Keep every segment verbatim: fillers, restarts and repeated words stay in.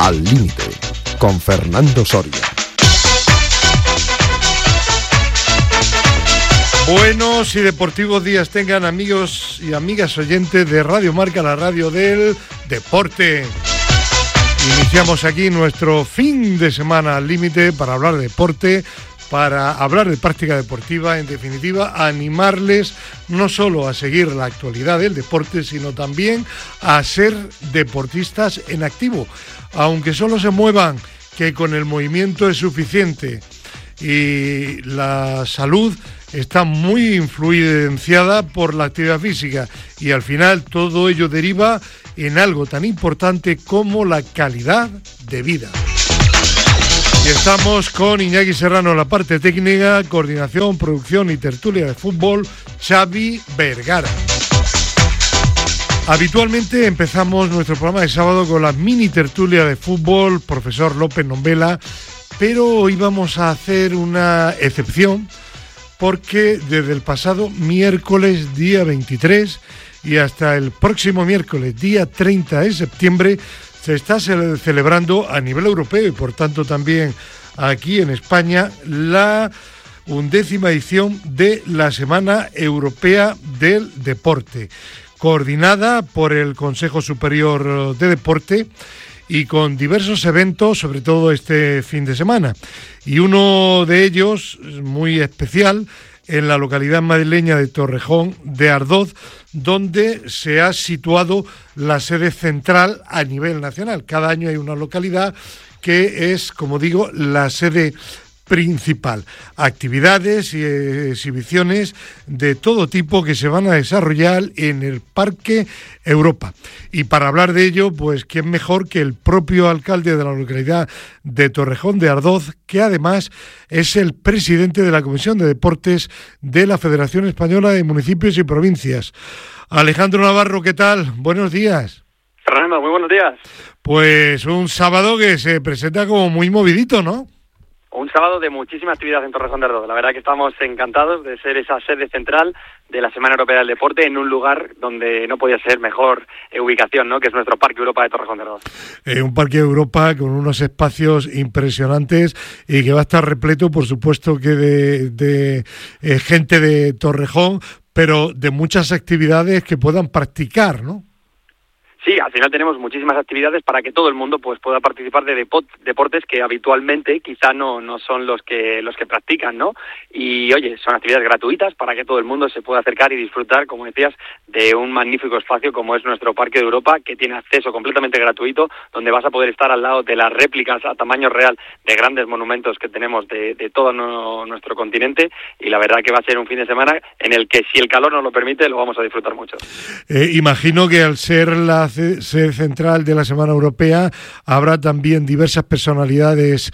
Al Límite, con Fernando Soria. Buenos y deportivos días tengan amigos y amigas oyentes de Radio Marca, la radio del deporte. Iniciamos aquí nuestro fin de semana al límite para hablar de deporte, para hablar de práctica deportiva, en definitiva, animarles no solo a seguir la actualidad del deporte, sino también a ser deportistas en activo, aunque solo se muevan, que con el movimiento es suficiente. Y la salud está muy influenciada por la actividad física y al final todo ello deriva en algo tan importante como la calidad de vida. Y estamos con Iñaki Serrano en la parte técnica, coordinación, producción y tertulia de fútbol, Xavi Vergara. Habitualmente empezamos nuestro programa de sábado con la mini tertulia de fútbol, profesor López Nombela, pero hoy vamos a hacer una excepción porque desde el pasado miércoles día veintitrés y hasta el próximo miércoles día treinta de septiembre se está celebrando a nivel europeo y por tanto también aquí en España la undécima edición de la Semana Europea del Deporte, coordinada por el Consejo Superior de Deporte y con diversos eventos, sobre todo este fin de semana. Y uno de ellos, muy especial, en la localidad madrileña de Torrejón de Ardoz, donde se ha situado la sede central a nivel nacional. Cada año hay una localidad que es, como digo, la sede principal. Actividades y exhibiciones de todo tipo que se van a desarrollar en el Parque Europa. Y para hablar de ello, pues quién mejor que el propio alcalde de la localidad de Torrejón de Ardoz, que además es el presidente de la Comisión de Deportes de la Federación Española de Municipios y Provincias. Alejandro Navarro, ¿qué tal? Buenos días. Fernando, muy buenos días. Pues un sábado que se presenta como muy movidito, ¿no? Un sábado de muchísima actividad en Torrejón de Ardoz. La verdad que estamos encantados de ser esa sede central de la Semana Europea del Deporte en un lugar donde no podía ser mejor ubicación, ¿no? Que es nuestro Parque Europa de Torrejón de Ardoz. Eh, un Parque Europa con unos espacios impresionantes y que va a estar repleto, por supuesto, que de, de eh, gente de Torrejón, pero de muchas actividades que puedan practicar, ¿no? Sí, al final tenemos muchísimas actividades para que todo el mundo pues pueda participar de depot- deportes que habitualmente quizá no no son los que los que practican, ¿no? Y oye, son actividades gratuitas para que todo el mundo se pueda acercar y disfrutar, como decías, de un magnífico espacio como es nuestro Parque de Europa, que tiene acceso completamente gratuito, donde vas a poder estar al lado de las réplicas a tamaño real de grandes monumentos que tenemos de, de todo no, nuestro continente, y la verdad que va a ser un fin de semana en el que, si el calor nos lo permite, lo vamos a disfrutar mucho. Eh, imagino que al ser la sede central de la Semana Europea habrá también diversas personalidades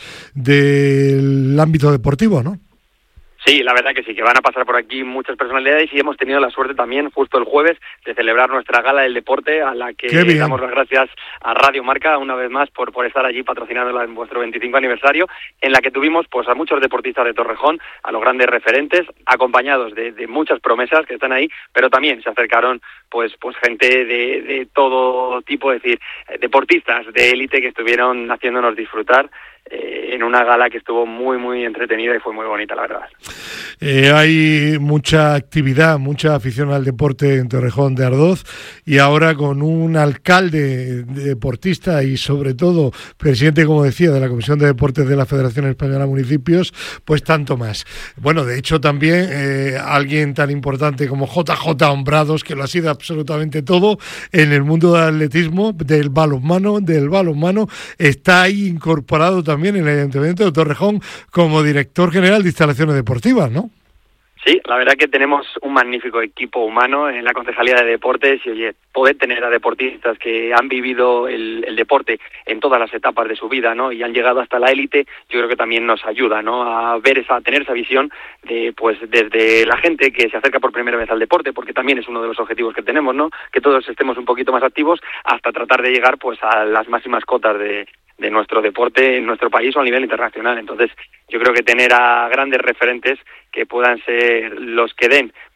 del ámbito deportivo, ¿no? Sí, la verdad que sí, que van a pasar por aquí muchas personalidades y hemos tenido la suerte también justo el jueves de celebrar nuestra gala del deporte, a la que damos las gracias a Radio Marca una vez más por, por estar allí patrocinándola en vuestro veinticinco aniversario, en la que tuvimos pues a muchos deportistas de Torrejón, a los grandes referentes, acompañados de, de muchas promesas que están ahí, pero también se acercaron pues pues gente de, de todo tipo, es decir, deportistas de élite que estuvieron haciéndonos disfrutar Eh, en una gala que estuvo muy, muy entretenida y fue muy bonita, la verdad. Eh, hay mucha actividad, mucha afición al deporte en Torrejón de Ardoz y ahora con un alcalde deportista y sobre todo presidente, como decía, de la Comisión de Deportes de la Federación Española de Municipios, pues tanto más. Bueno, de hecho también eh, alguien tan importante como J J Hombrados, que lo ha sido absolutamente todo en el mundo del atletismo, del balonmano, del balonmano, está ahí incorporado también también en el Ayuntamiento de Torrejón como director general de instalaciones deportivas, ¿no? Sí, la verdad que tenemos un magnífico equipo humano en la Concejalía de Deportes y, oye, poder tener a deportistas que han vivido el, el deporte en todas las etapas de su vida, ¿no? Y han llegado hasta la élite, yo creo que también nos ayuda, ¿no? A ver esa, a tener esa visión de, pues, desde la gente que se acerca por primera vez al deporte, porque también es uno de los objetivos que tenemos, ¿no? Que todos estemos un poquito más activos hasta tratar de llegar, pues, a las máximas cotas de de nuestro deporte en nuestro país o a nivel internacional. Entonces, yo creo que tener a grandes referentes que puedan ser los que den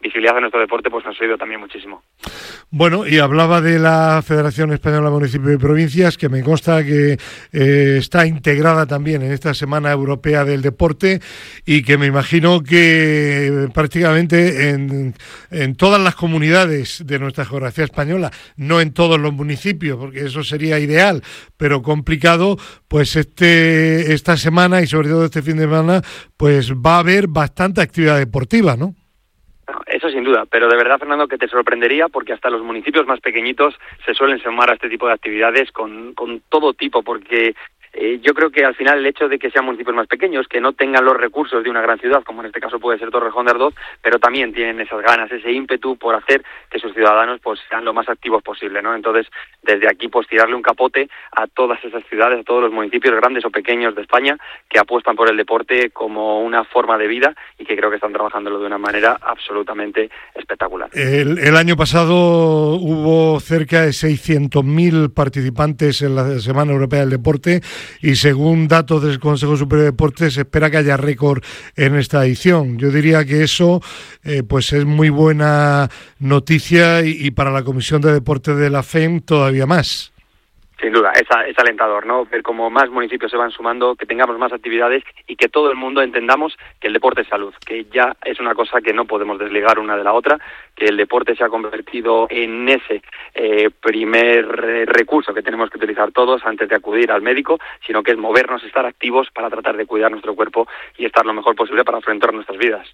visibilidad de nuestro deporte pues nos ha ayudado también muchísimo. Bueno, y hablaba de la Federación Española de Municipios y Provincias, que me consta que eh, está integrada también en esta Semana Europea del Deporte y que me imagino que prácticamente en, en todas las comunidades de nuestra geografía española, no en todos los municipios, porque eso sería ideal, pero complicado, pues este esta semana y sobre todo este fin de semana, pues va a haber bastante actividad deportiva, ¿no? Eso sin duda, pero de verdad, Fernando, que te sorprendería porque hasta los municipios más pequeñitos se suelen sumar a este tipo de actividades con, con todo tipo, porque eh, yo creo que al final el hecho de que sean municipios más pequeños, que no tengan los recursos de una gran ciudad, como en este caso puede ser Torrejón de Ardoz, pero también tienen esas ganas, ese ímpetu por hacer que sus ciudadanos pues sean lo más activos posible, ¿no? Entonces, desde aquí, pues tirarle un capote a todas esas ciudades, a todos los municipios grandes o pequeños de España que apuestan por el deporte como una forma de vida y que creo que están trabajándolo de una manera absolutamente espectacular. El, el año pasado hubo cerca de seiscientos mil participantes en la Semana Europea del Deporte y según datos del Consejo Superior de Deportes se espera que haya récord en esta edición. Yo diría que eso eh, pues es muy buena noticia y, y para la Comisión de Deportes de la F E M todavía más. Sin duda, es, es alentador, ¿no? Ver cómo más municipios se van sumando, que tengamos más actividades y que todo el mundo entendamos que el deporte es salud, que ya es una cosa que no podemos desligar una de la otra, que el deporte se ha convertido en ese eh, primer eh, recurso que tenemos que utilizar todos antes de acudir al médico, sino que es movernos, estar activos para tratar de cuidar nuestro cuerpo y estar lo mejor posible para afrontar nuestras vidas.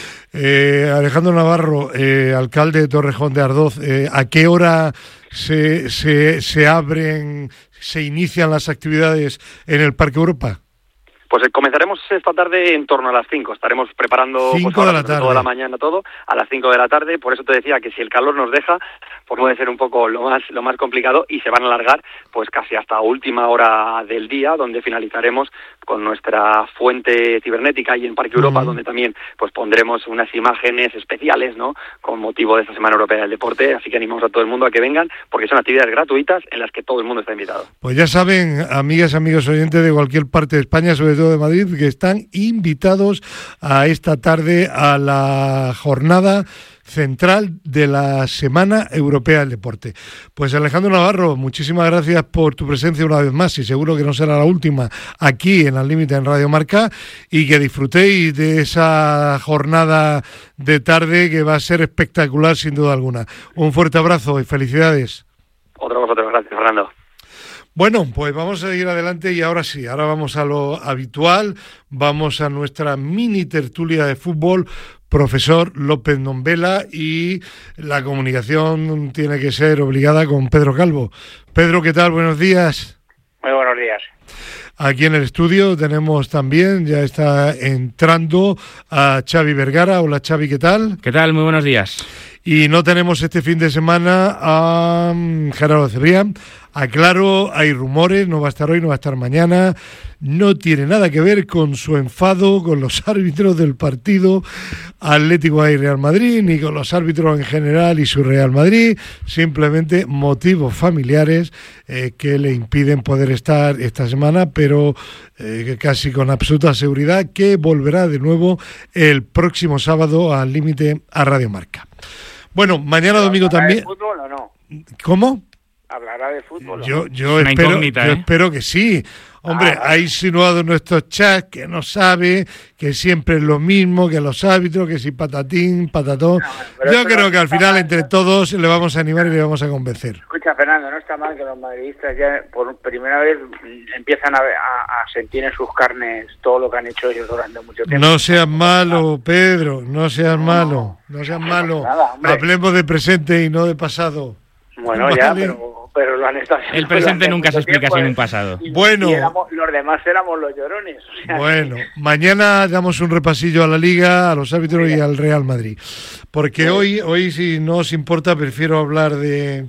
Eh, Alejandro Navarro, eh, alcalde de Torrejón de Ardoz, eh, ¿a qué hora se, se, se abren, se inician las actividades en el Parque Europa? Pues comenzaremos esta tarde en torno a las cinco. Estaremos preparando cinco pues, de la tarde. toda la mañana todo a las cinco de la tarde. Por eso te decía que si el calor nos deja, pues puede ser un poco lo más lo más complicado y se van a alargar pues casi hasta última hora del día, donde finalizaremos con nuestra fuente cibernética y en Parque Europa, uh-huh. donde también pues pondremos unas imágenes especiales, ¿no? Con motivo de esta Semana Europea del Deporte. Así que animamos a todo el mundo a que vengan, porque son actividades gratuitas en las que todo el mundo está invitado. Pues ya saben, amigas, amigos oyentes de cualquier parte de España, sobre todo de Madrid, que están invitados a esta tarde a la jornada central de la Semana Europea del Deporte. Pues Alejandro Navarro, muchísimas gracias por tu presencia una vez más y seguro que no será la última aquí en Al Límite en Radio Marca y que disfrutéis de esa jornada de tarde que va a ser espectacular sin duda alguna. Un fuerte abrazo y felicidades. Otro vosotros, gracias Fernando. Bueno, pues vamos a ir adelante y ahora sí, ahora vamos a lo habitual, vamos a nuestra mini tertulia de fútbol, profesor López Nombela, y la comunicación tiene que ser obligada con Pedro Calvo. Pedro, ¿qué tal? Buenos días. Muy buenos días. Aquí en el estudio tenemos también, ya está entrando a Xavi Vergara. Hola Xavi, ¿qué tal? ¿Qué tal? Muy buenos días. Y no tenemos este fin de semana a Gerardo Cebrián. Aclaro, hay rumores, no va a estar hoy, no va a estar mañana. No tiene nada que ver con su enfado con los árbitros del partido Atlético y Real Madrid, ni con los árbitros en general y su Real Madrid. Simplemente motivos familiares eh, que le impiden poder estar esta semana, pero eh, casi con absoluta seguridad que volverá de nuevo el próximo sábado al Límite a Radio Marca. Bueno, mañana domingo también. ¿Hablará de fútbol o no? ¿Cómo? ¿Hablará de fútbol? Yo, yo, espero, yo ¿eh? espero que sí. Hombre, ah, ha insinuado en nuestros chats que no sabe, que siempre es lo mismo, que los árbitros, que si patatín, patatón. No, yo creo que al final mal, entre todos le vamos a animar y le vamos a convencer. Escucha, Fernando, no está mal que los madridistas ya por primera vez empiezan a, a, a sentir en sus carnes todo lo que han hecho ellos durante mucho tiempo. No seas malo, Pedro, no seas no, malo, no seas no, malo. Nada, hablemos de presente y no de pasado. Bueno, vale. ya, pero... pero lo han estado haciendo. El presente nunca se explica sin un pasado. Y, bueno, y éramos, los demás éramos los llorones. O sea, bueno, mañana damos un repasillo a la Liga, a los árbitros y al Real Madrid. Porque sí. hoy, hoy si no os importa, prefiero hablar de,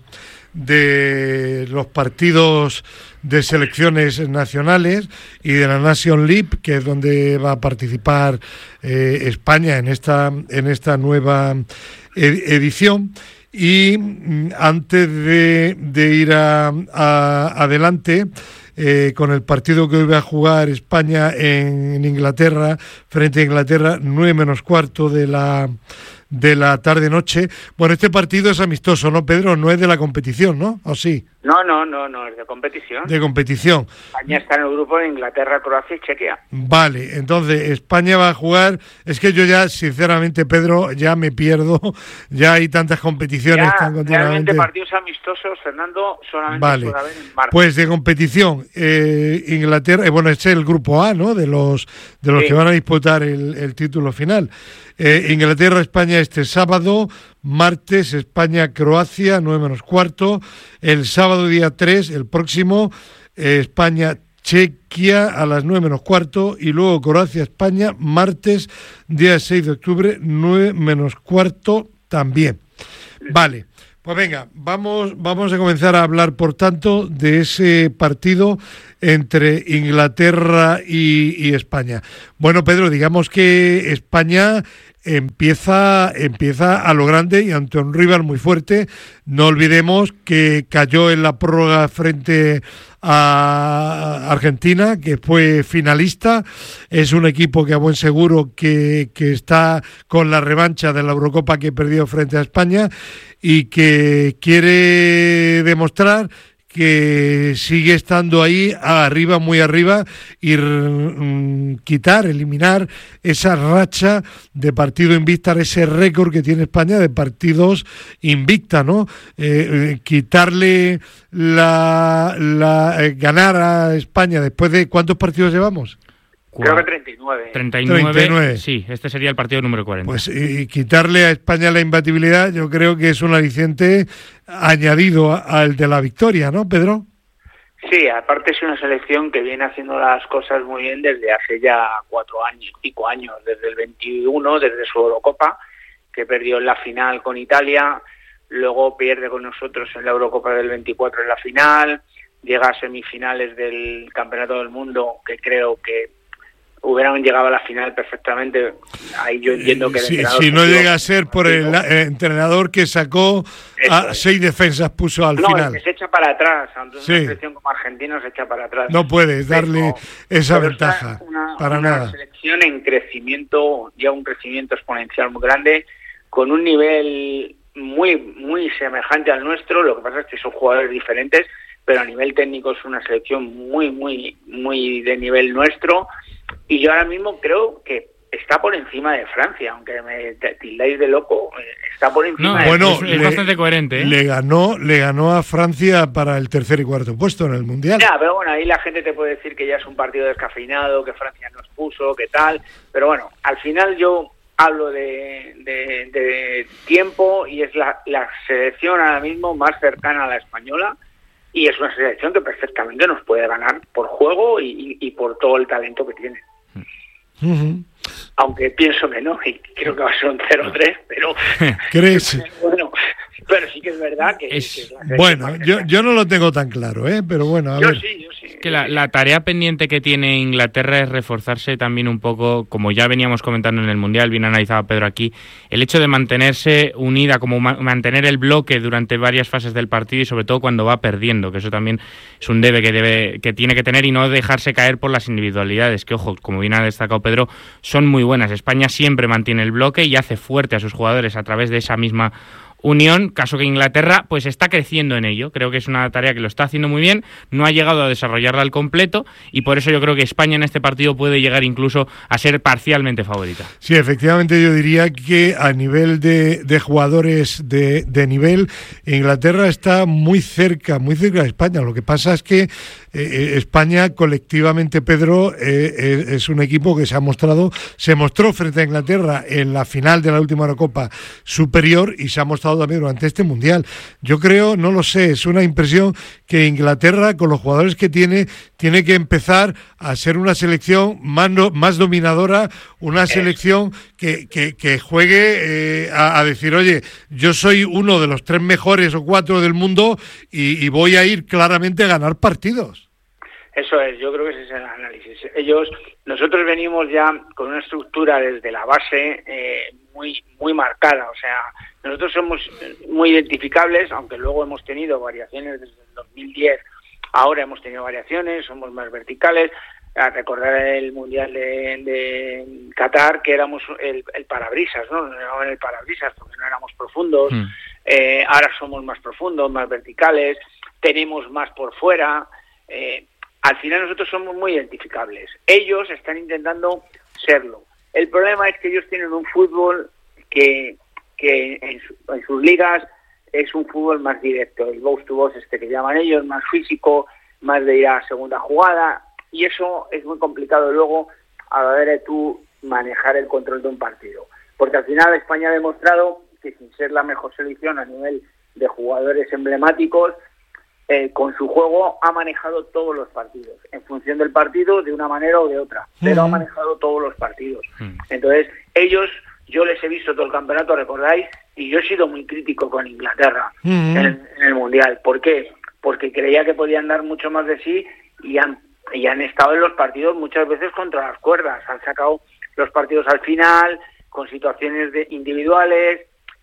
de los partidos de selecciones nacionales y de la Nation League, que es donde va a participar eh, España en esta, en esta nueva ed- edición. Y antes de, de ir a, a, adelante eh, con el partido que hoy va a jugar España en, en Inglaterra, frente a Inglaterra, nueve menos cuarto de la, de la tarde-noche. Bueno, este partido es amistoso, ¿no, Pedro? No es de la competición, ¿no? ¿O sí? No, no, no, no, es de competición. De competición. España está en el grupo de Inglaterra, Croacia y Chequia. Vale, entonces España va a jugar. Es que yo ya, sinceramente, Pedro, ya me pierdo. Ya hay tantas competiciones ya, tan continuamente. Realmente partidos amistosos, Fernando, solamente vale. puede haber en marzo. Pues de competición, eh, Inglaterra, eh, bueno, este es el grupo A, ¿no? De los de los sí. que van a disputar el, el título final. Eh, Inglaterra, España este sábado, martes, España, Croacia, nueve menos cuarto. El sábado día tres, el próximo, eh, España, Chequia a las nueve menos cuarto y luego Croacia, España, martes, día seis de octubre, nueve menos cuarto también. Vale, pues venga, vamos, vamos a comenzar a hablar, por tanto, de ese partido entre Inglaterra y, y España. Bueno, Pedro, digamos que España empieza, empieza a lo grande y ante un rival muy fuerte. No olvidemos que cayó en la prórroga frente a Argentina, que fue finalista. Es un equipo que a buen seguro que, que está con la revancha de la Eurocopa que perdió frente a España y que quiere demostrar que sigue estando ahí arriba, muy arriba, y mm, quitar, eliminar esa racha de partido invicta, ese récord que tiene España de partidos invicta, ¿no? Eh, eh, quitarle la, la eh, ganar a España después de ¿cuántos partidos llevamos? Creo que treinta y nueve. treinta y nueve. treinta y nueve. Sí, este sería el partido número cuarenta. Pues y quitarle a España la imbatibilidad, yo creo que es un aliciente añadido al de la victoria, ¿no, Pedro? Sí, aparte es una selección que viene haciendo las cosas muy bien desde hace ya cuatro años, pico años, desde el veintiuno, desde su Eurocopa, que perdió en la final con Italia, luego pierde con nosotros en la Eurocopa del veinticuatro en la final, llega a semifinales del Campeonato del Mundo, que creo que hubieran llegado a la final perfectamente. Ahí yo entiendo que el sí, si no llega a ser por el, el entrenador que sacó a es. seis defensas puso al no, final. No, se echa para atrás. Ante sí. una selección como Argentina se echa para atrás. No puedes darle pero, pero esa ventaja una, para una nada. Una selección en crecimiento, ya un crecimiento exponencial muy grande, con un nivel muy muy semejante al nuestro. Lo que pasa es que son jugadores diferentes, pero a nivel técnico es una selección muy muy muy de nivel nuestro. Y yo ahora mismo creo que está por encima de Francia, aunque me tildáis de loco, está por encima no, de bueno, Francia. Es, es bastante coherente, ¿eh? Le ganó, le ganó a Francia para el tercer y cuarto puesto en el Mundial. Ya, pero bueno, ahí la gente te puede decir que ya es un partido descafeinado, que Francia nos puso, que tal, pero bueno, al final yo hablo de, de, de tiempo y es la, la selección ahora mismo más cercana a la española. Y es una selección que perfectamente nos puede ganar por juego y, y, y por todo el talento que tiene. Uh-huh. Aunque pienso que no, y creo que va a ser un cero tres, pero... ¿Crees? Bueno, pero sí que es verdad que... Es, que es bueno, yo, yo no lo tengo tan claro, ¿eh? Pero bueno, a yo ver. sí, yo sí. Es que la, la tarea pendiente que tiene Inglaterra es reforzarse también un poco, como ya veníamos comentando en el Mundial, bien analizado Pedro aquí, el hecho de mantenerse unida, como ma- mantener el bloque durante varias fases del partido y sobre todo cuando va perdiendo, que eso también es un debe que debe que tiene que tener y no dejarse caer por las individualidades, que ojo, como bien ha destacado Pedro, son muy buenas. España siempre mantiene el bloque y hace fuerte a sus jugadores a través de esa misma unión, caso que Inglaterra pues está creciendo en ello. Creo que es una tarea que lo está haciendo muy bien, no ha llegado a desarrollarla al completo y por eso yo creo que España en este partido puede llegar incluso a ser parcialmente favorita. Sí, efectivamente yo diría que a nivel de, de jugadores de, de nivel, Inglaterra está muy cerca, muy cerca de España. Lo que pasa es que eh, España colectivamente, Pedro, eh, es un equipo que se ha mostrado, se mostró frente a Inglaterra en la final de la última Eurocopa superior y se ha mostrado también durante este Mundial. Yo creo, no lo sé, es una impresión que Inglaterra, con los jugadores que tiene, tiene que empezar a ser una selección más, no, más dominadora, una selección que, que, que juegue eh, a, a decir, oye, yo soy uno de los tres mejores o cuatro del mundo y, y voy a ir claramente a ganar partidos. Eso es, yo creo que ese es el análisis. Ellos, nosotros venimos ya con una estructura desde la base eh, muy muy marcada, o sea, nosotros somos muy identificables, aunque luego hemos tenido variaciones desde el dos mil diez, ahora hemos tenido variaciones, somos más verticales, a recordar el Mundial de, de Qatar, que éramos el, el parabrisas, ¿no? No el parabrisas porque no éramos profundos, mm. eh, ahora somos más profundos, más verticales, tenemos más por fuera, eh, al final nosotros somos muy identificables. Ellos están intentando serlo. El problema es que ellos tienen un fútbol que, que en, su, en sus ligas es un fútbol más directo, el box to box este que llaman ellos, más físico, más de ir a segunda jugada, y eso es muy complicado luego a la hora de tú manejar el control de un partido. Porque al final España ha demostrado que sin ser la mejor selección a nivel de jugadores emblemáticos, eh, con su juego ha manejado todos los partidos, en función del partido de una manera o de otra, pero uh-huh. ha manejado todos los partidos. Uh-huh. Entonces, ellos, yo les he visto todo el campeonato, ¿recordáis? Y yo he sido muy crítico con Inglaterra uh-huh. en, en el Mundial. ¿Por qué? Porque creía que podían dar mucho más de sí y han y han estado en los partidos muchas veces contra las cuerdas, han sacado los partidos al final con situaciones de individuales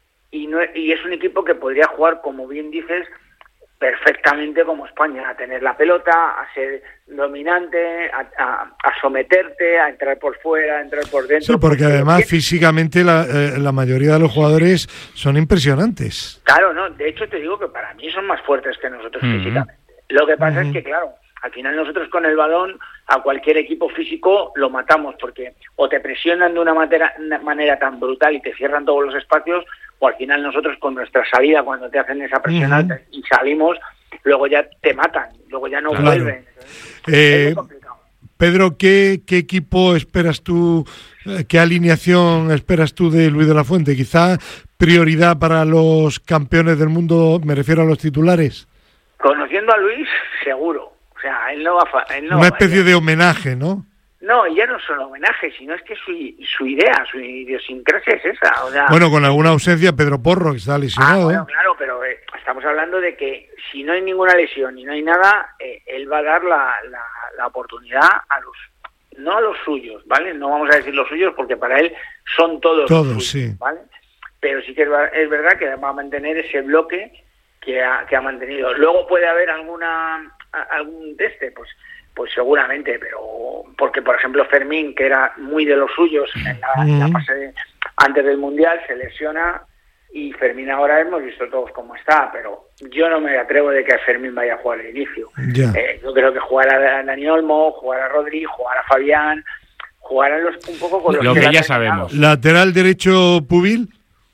y no y es un equipo que podría jugar, como bien dices, perfectamente como España, a tener la pelota, a ser dominante, a, a, a someterte, a entrar por fuera, a entrar por dentro. Sí, porque además físicamente la, eh, la mayoría de los jugadores son impresionantes. Claro, no, de hecho te digo que para mí son más fuertes que nosotros uh-huh. físicamente. Lo que pasa uh-huh. es que, claro, al final nosotros con el balón a cualquier equipo físico lo matamos, porque o te presionan de una manera, una manera tan brutal y te cierran todos los espacios, o al final nosotros con nuestra salida, cuando te hacen esa presión uh-huh. alta y salimos, luego ya te matan, luego ya no claro. vuelven. Eh, es muy complicado. Pedro, ¿qué, ¿qué equipo esperas tú, qué alineación esperas tú de Luis de la Fuente? Quizá prioridad para los campeones del mundo, me refiero a los titulares. Conociendo a Luis, seguro. O sea, él no va a... Él no, Una especie él, de homenaje, ¿no? No, ya no solo homenaje, sino es que su, su idea, su idiosincrasia es esa. O sea, bueno, con alguna ausencia, Pedro Porro, que está lesionado. Ah, bueno, claro, pero eh, estamos hablando de que si no hay ninguna lesión y no hay nada, eh, él va a dar la, la, la oportunidad a los... No a los suyos, ¿vale? No vamos a decir los suyos porque para él son todos, todos los suyos, sí. ¿vale? Pero sí que es, es verdad que va a mantener ese bloque que ha, que ha mantenido. Luego puede haber alguna... algún de este, pues pues seguramente, pero porque por ejemplo Fermín, que era muy de los suyos en la, en la fase de, antes del Mundial, se lesiona y Fermín ahora hemos visto todos cómo está, pero yo no me atrevo de que Fermín vaya a jugar al inicio. Yeah. Eh, yo creo que jugará a Dani Olmo, jugará a Rodri, jugará a Fabián, jugarán los, un poco con los lo que, que ya sabemos. sabemos. ¿Lateral derecho Pubil?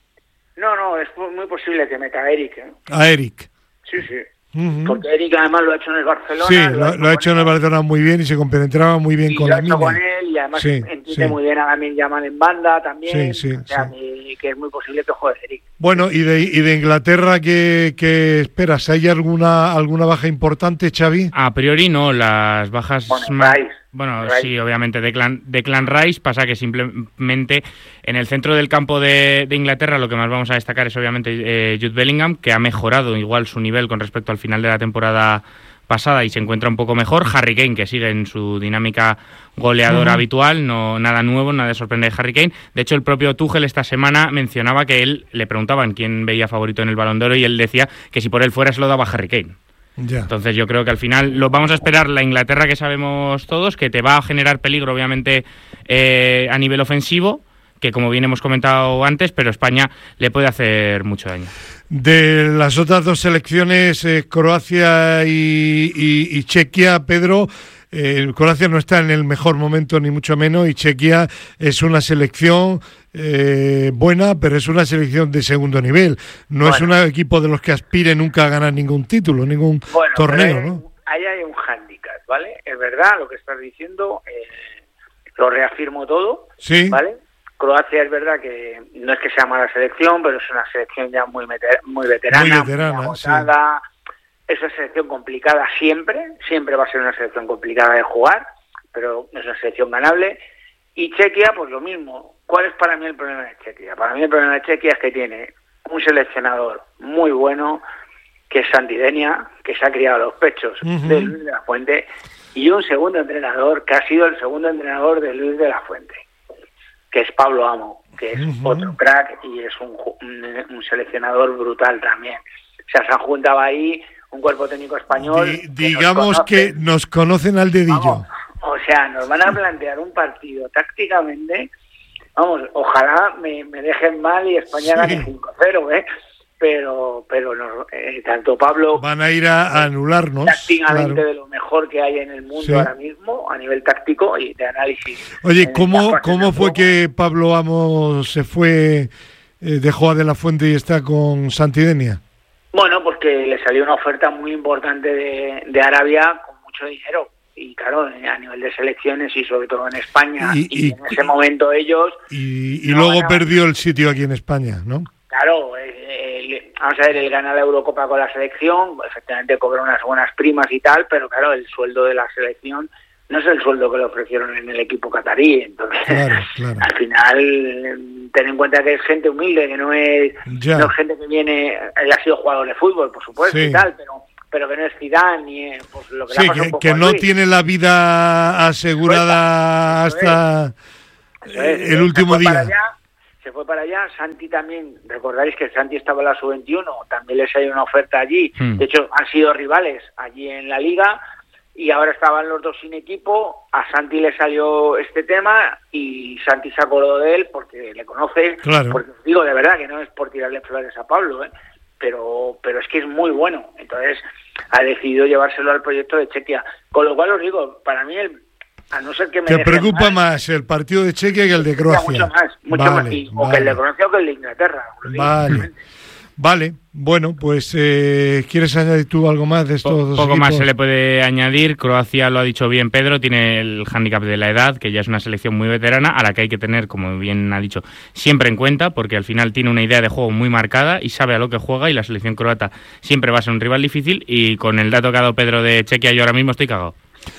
No, no, es muy posible que meta a Eric. ¿eh? A Eric. Sí, sí. Uh-huh. Porque Eric además lo ha hecho en el Barcelona. Sí, lo, lo, lo ha hecho en el Barcelona muy bien y se compenetraba muy bien y con lo la ha hecho con él y además sí, entiende sí. muy bien a Lamin Yamal en banda también. Sí, sí, o sea, sí. que, que es muy posible que juegue Eric. Bueno, y de, y de Inglaterra, ¿qué, qué esperas? ¿Hay alguna alguna baja importante, Xavi? A priori no, las bajas... Bueno, más... Rice. Bueno, Rice. sí, obviamente, Declan, Declan Rice, pasa que simplemente en el centro del campo de, de Inglaterra lo que más vamos a destacar es obviamente eh, Jude Bellingham, que ha mejorado igual su nivel con respecto al final de la temporada pasada y se encuentra un poco mejor. Harry Kane, que sigue en su dinámica goleadora uh-huh. habitual, no nada nuevo, nada de sorprende de Harry Kane. De hecho, el propio Tuchel esta semana mencionaba que él, le preguntaban quién veía favorito en el Balón de Oro y él decía que si por él fuera se lo daba Harry Kane. Ya. Entonces yo creo que al final lo vamos a esperar la Inglaterra que sabemos todos, que te va a generar peligro obviamente eh, a nivel ofensivo, que como bien hemos comentado antes, pero España le puede hacer mucho daño. De las otras dos selecciones, eh, Croacia y, y, y Chequia, Pedro, eh, Croacia no está en el mejor momento ni mucho menos y Chequia es una selección eh, buena, pero es una selección de segundo nivel. No bueno. es un equipo de los que aspire nunca a ganar ningún título, ningún bueno, torneo, hay, ¿no? Ahí hay un hándicap, ¿vale? Es verdad lo que estás diciendo, eh, lo reafirmo todo, ¿sí? ¿vale? Croacia es verdad que no es que sea mala selección, pero es una selección ya muy, meter, muy veterana, muy, veterana, muy agotada. Sí. Es una selección complicada siempre, siempre va a ser una selección complicada de jugar, pero es una selección ganable. Y Chequia, pues lo mismo. ¿Cuál es para mí el problema de Chequia? Para mí el problema de Chequia es que tiene un seleccionador muy bueno, que es Santidenia, que se ha criado a los pechos uh-huh. de Luis de la Fuente, y un segundo entrenador, que ha sido el segundo entrenador de Luis de la Fuente, que es Pablo Amo, que es uh-huh. otro crack y es un, un, un seleccionador brutal también. O sea, se han juntado ahí un cuerpo técnico español. Di, digamos que nos, que nos conocen al dedillo. Vamos, o sea, nos van a plantear un partido tácticamente, vamos, ojalá me, me dejen mal y España sí. gane cinco cero, ¿eh? Pero, pero no, eh, tanto Pablo... Van a ir a, a anularnos. Tácticamente claro. de lo mejor que hay en el mundo sí. ahora mismo, a nivel táctico y de análisis. Oye, ¿cómo, ¿cómo fue que Pablo Amo se fue, eh, dejó a De La Fuente y está con Santidenia? Bueno, pues que le salió una oferta muy importante de, de Arabia con mucho dinero. Y claro, a nivel de selecciones y sobre todo en España. Y, y, y en ese momento ellos... Y, y no luego ganaban. Perdió el sitio aquí en España, ¿no? Claro, eh, eh, vamos a ver, él gana la Eurocopa con la selección, efectivamente cobra unas buenas primas y tal, pero claro, el sueldo de la selección no es el sueldo que le ofrecieron en el equipo catarí. Entonces, claro, claro. al final, ten en cuenta que es gente humilde, que no es, no es gente que viene, él ha sido jugador de fútbol, por supuesto, sí. y tal, pero... pero que no es Zidane ni pues, lo que sí, le ha pasado que, un poco que no tiene la vida asegurada eso hasta eso es. el último se día. Allá, se fue para allá, Santi también, recordáis que Santi estaba en la sub veintiuno, también les hay una oferta allí, hmm. de hecho han sido rivales allí en la liga y ahora estaban los dos sin equipo, a Santi le salió este tema y Santi se acordó de él porque le conoce, claro. porque digo de verdad que no es por tirarle flores a Pablo, ¿eh? pero pero es que es muy bueno, entonces ha decidido llevárselo al proyecto de Chequia, con lo cual os digo, para mí el, a no ser que me te preocupa más, más el partido de Chequia que el de Croacia, mucho más, mucho vale, más y, vale. o que el de Croacia o que el de Inglaterra, vale, vale, bueno, pues eh, ¿quieres añadir tú algo más de estos po dos poco equipos? Más se le puede añadir. Croacia, lo ha dicho bien Pedro, tiene el hándicap de la edad, que ya es una selección muy veterana, a la que hay que tener, como bien ha dicho, siempre en cuenta, porque al final tiene una idea de juego muy marcada y sabe a lo que juega, y la selección croata siempre va a ser un rival difícil, y con el dato que ha dado Pedro de Chequia yo ahora mismo estoy cagado.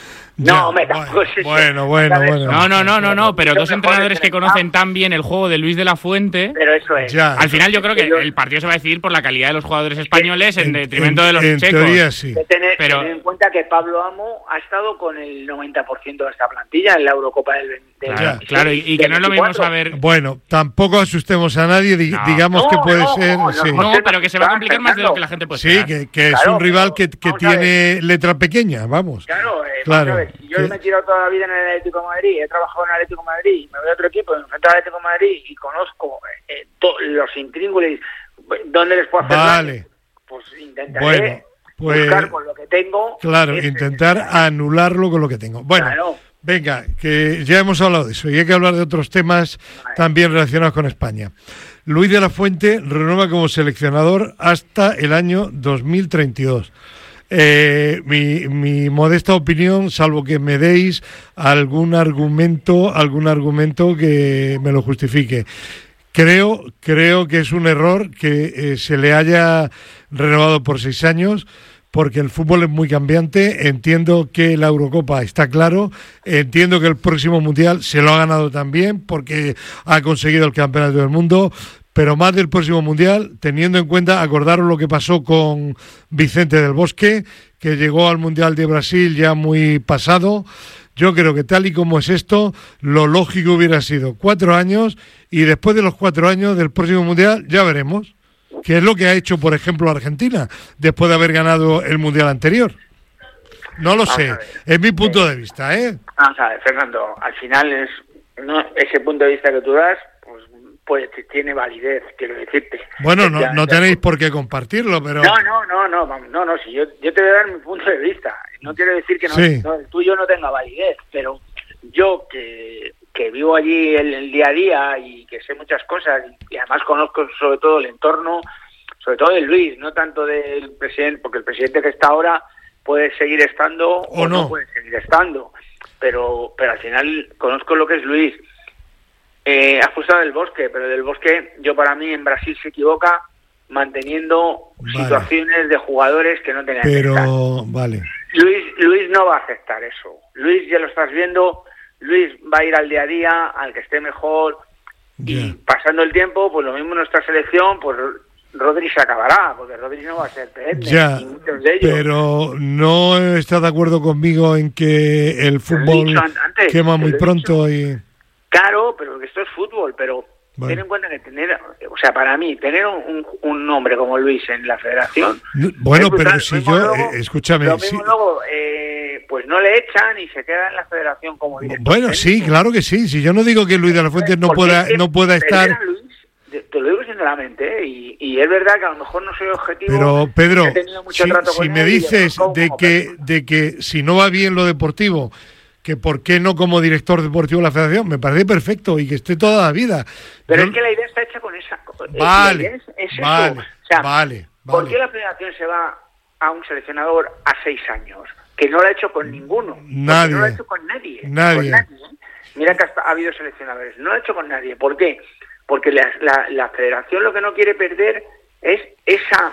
No, me bueno, bueno, bueno, bueno. No, no, no, no, no, pero dos entrenadores que conocen tan bien el juego de Luis de la Fuente. Pero eso es. Ya. Al final yo creo que el partido se va a decidir por la calidad de los jugadores españoles en, en detrimento de los en checos. Teoría, sí. Tener, pero tener en cuenta que Pablo Amo ha estado con el noventa por ciento de esta plantilla en la Eurocopa del veinte. Claro, claro, y, y que no es lo mismo saber... Bueno, tampoco asustemos a nadie, di, no. digamos no, que puede no, ser... No, sí. no, pero que se va a complicar más de lo que la gente puede Sí, esperar. que, que claro, es un rival que, que tiene letra pequeña, vamos. Claro, eh, claro. Vamos a ver, si yo que... me he tirado toda la vida en el Atlético de Madrid, he trabajado en el Atlético de Madrid, me voy a otro equipo, me enfrento al Atlético de Madrid y conozco eh, to, los intríngulis, ¿dónde les puedo hacer vale. daño? Pues intentaré bueno, pues, buscar con lo que tengo. Claro, intentar es, anularlo con lo que tengo. Bueno, claro. Venga, que ya hemos hablado de eso y hay que hablar de otros temas vale. también relacionados con España. Luis de la Fuente renueva como seleccionador hasta el año dos mil treinta y dos. Eh, mi, mi modesta opinión, salvo que me deis algún argumento, algún argumento que me lo justifique. Creo, creo que es un error que eh, se le haya renovado por seis años, porque el fútbol es muy cambiante. Entiendo que la Eurocopa está claro, entiendo que el próximo Mundial se lo ha ganado también, porque ha conseguido el Campeonato del Mundo. Pero más del próximo Mundial, teniendo en cuenta, acordaros lo que pasó con Vicente del Bosque, que llegó al Mundial de Brasil ya muy pasado. Yo creo que tal y como es esto, lo lógico hubiera sido cuatro años, y después de los cuatro años del próximo Mundial ya veremos, que es lo que ha hecho, por ejemplo, Argentina, después de haber ganado el Mundial anterior. No lo sé, es mi punto de vista, ¿eh? Vamos a ver, Fernando, al final es no ese punto de vista que tú das, pues tiene validez, quiero decirte. Bueno, no, no tenéis por qué compartirlo, pero... No, no, no, no, no, no, si yo, yo te voy a dar mi punto de vista. No quiero decir que no, sí. no, el tuyo no tenga validez, pero yo que, que vivo allí el, el día a día y que sé muchas cosas y, y además conozco sobre todo el entorno, sobre todo de Luis, no tanto del presidente, porque el presidente que está ahora puede seguir estando o, o no. no puede seguir estando, pero, pero al final conozco lo que es Luis. Eh, has puesto del Bosque, pero del Bosque, yo para mí en Brasil se equivoca manteniendo vale. situaciones de jugadores que no tenían pero, que estar. Vale. Luis, Luis no va a aceptar eso. Luis ya lo estás viendo, Luis va a ir al día a día, al que esté mejor, yeah. y pasando el tiempo, pues lo mismo en nuestra selección, pues Rodri se acabará, porque Rodri no va a ser perenne, ya, y muchos de ellos. Pero no estás de acuerdo conmigo en que el fútbol antes, quema muy pronto y... Claro, pero esto es fútbol, pero bueno. ten en cuenta que tener, o sea, para mí, tener un, un nombre como Luis en la federación... Bueno, pero si yo, luego, eh, escúchame... Lo mismo sí. luego, eh, pues no le echan y se queda en la federación como director. Bueno, técnico. Sí, claro que sí. Si yo no digo que Luis de la Fuente no pueda, no pueda estar... Te lo digo sinceramente, ¿eh? y, y es verdad que a lo mejor no soy objetivo. Pero Pedro, si, si me dices de que, de que si no va bien lo deportivo, que por qué no como director deportivo de la federación, me parece perfecto y que esté toda la vida. Pero Yo... es que la idea está hecha con esa... Vale, es, es vale, o sea, vale, ¿por vale. qué la federación se va a un seleccionador a seis años? Que no lo ha hecho con ninguno. Nadie. No lo ha hecho con nadie. Nadie. Con nadie ¿eh? Mira que hasta ha habido seleccionadores. No lo ha hecho con nadie. ¿Por qué? Porque la, la, la federación lo que no quiere perder es esa...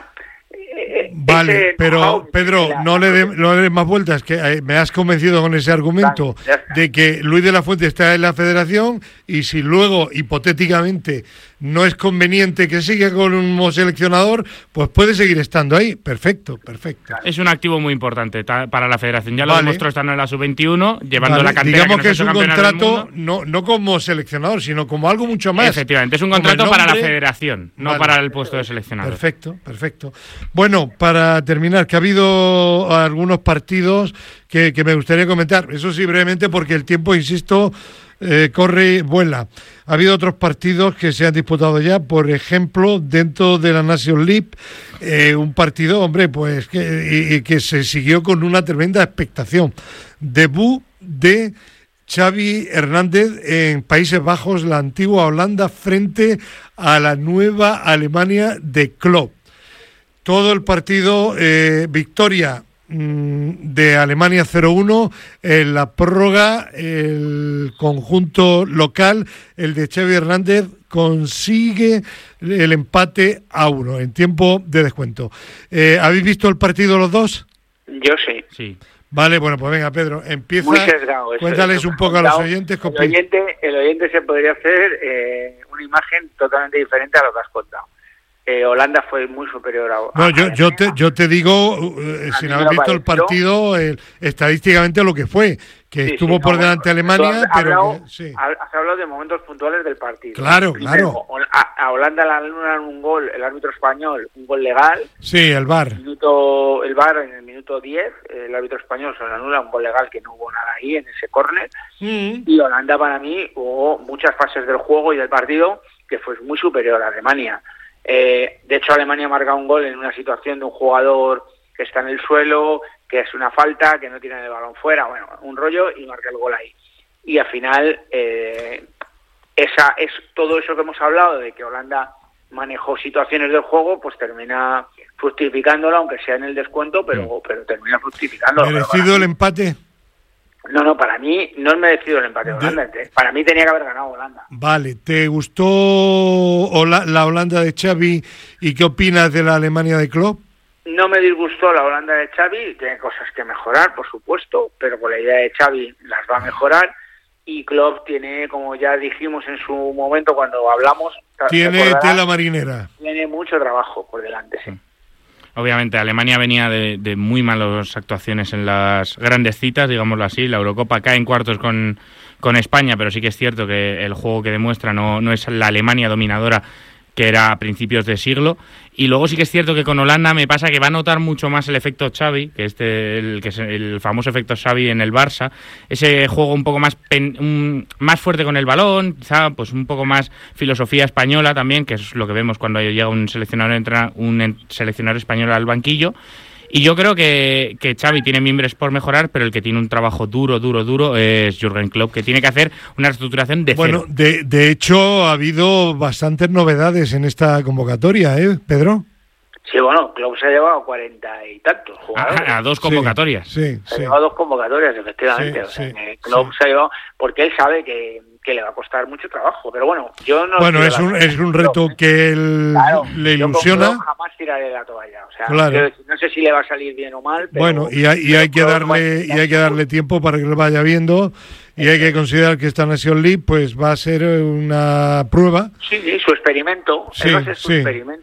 Eh, vale, pero Pedro, la, no le des no le des más vueltas, que eh, me has convencido con ese argumento vale, de que Luis de la Fuente está en la federación y si luego, hipotéticamente, no es conveniente que siga con un seleccionador, pues puede seguir estando ahí. Perfecto, perfecto. Es un activo muy importante para la federación. Ya lo vale. demostró estando en la sub veintiuno, llevando vale. la cantera. Digamos que, que es un contrato, no, no como seleccionador, sino como algo mucho más. Efectivamente, es un contrato nombre... para la federación, no vale. para el puesto de seleccionador. Perfecto, perfecto. Bueno, para terminar, que ha habido algunos partidos que, que me gustaría comentar. Eso sí, brevemente, porque el tiempo, insisto, eh, corre, vuela. Ha habido otros partidos que se han disputado ya, por ejemplo, dentro de la Nations League, eh, un partido, hombre, pues que, y, que se siguió con una tremenda expectación. Debut de Xavi Hernández en Países Bajos, la antigua Holanda, frente a la nueva Alemania de Klopp. Todo el partido, eh, victoria mmm, de Alemania cero uno, en la prórroga el conjunto local, el de Xavi Hernández, consigue el empate a uno en tiempo de descuento. Eh, ¿Habéis visto el partido los dos? Yo sí. Sí. Vale, bueno, pues venga, Pedro, empieza. Muy sesgado, eso, cuéntales eso, un poco a los oyentes. El oyente, el oyente se podría hacer eh, una imagen totalmente diferente a lo que has contado. Eh, Holanda fue muy superior a... No, a yo, yo, te, yo te digo, eh, sin haber visto el partido, el, estadísticamente lo que fue, que sí, estuvo sí, por no, delante bueno, Alemania, has pero... Hablado, que, sí. Has hablado de momentos puntuales del partido. Claro, Primero, claro. A, a Holanda le anulan un gol, el árbitro español, un gol legal. Sí, el V A R. El, minuto, el V A R en el minuto diez, el árbitro español se le anula un gol legal que no hubo nada ahí en ese córner. Mm. Y Holanda, para mí, hubo muchas fases del juego y del partido que fue muy superior a Alemania. Eh, de hecho, Alemania marca un gol en una situación de un jugador que está en el suelo, que es una falta, que no tiene el balón fuera, bueno, un rollo, y marca el gol ahí. Y al final, eh, esa es todo eso que hemos hablado, de que Holanda manejó situaciones del juego, pues termina fructificándolo, aunque sea en el descuento, pero, sí. pero termina fructificándolo. ¿Merecido el empate? No, no, para mí no es merecido el empate de Holanda. De... Para mí tenía que haber ganado Holanda. Vale, ¿te gustó Hola, la Holanda de Xavi y qué opinas de la Alemania de Klopp? No me disgustó la Holanda de Xavi, tiene cosas que mejorar, por supuesto, pero con la idea de Xavi las va a mejorar. Y Klopp tiene, como ya dijimos en su momento cuando hablamos... Tiene tela marinera. Tiene mucho trabajo por delante, sí. Obviamente, Alemania venía de, de muy malas actuaciones en las grandes citas, digámoslo así. La Eurocopa cae en cuartos con, con España, pero sí que es cierto que el juego que demuestra no, no es la Alemania dominadora que era a principios de siglo. Y luego sí que es cierto que con Holanda me pasa que va a notar mucho más el efecto Xavi, que este el que es el famoso efecto Xavi en el Barça, ese juego un poco más pen, un, más fuerte con el balón, quizá pues un poco más filosofía española también, que es lo que vemos cuando llega un seleccionador entra un seleccionador español al banquillo. Y yo creo que, que Xavi tiene mimbres por mejorar, pero el que tiene un trabajo duro, duro, duro es Jürgen Klopp, que tiene que hacer una reestructuración de bueno, cero. Bueno, de, de hecho ha habido bastantes novedades en esta convocatoria, ¿eh, Pedro? Sí, bueno, Klopp se ha llevado cuarenta y tantos jugadores. A, a dos convocatorias. Sí, sí, se ha sí. llevado dos convocatorias, efectivamente. Sí, o sea, sí, que Klopp sí. se ha llevado, porque él sabe que, que le va a costar mucho trabajo. Pero bueno, yo no... Bueno, es un, es un reto Klopp, que él claro, le ilusiona. Yo jamás tiraré la toalla. O sea, claro. no sé si le va a salir bien o mal, pero... Bueno, y hay, y hay que darle y hay que darle tiempo para que lo vaya viendo. Y hay que considerar que esta Nations League pues va a ser una prueba. Sí, sí, su experimento. Sí, Él va a ser su sí. experimento.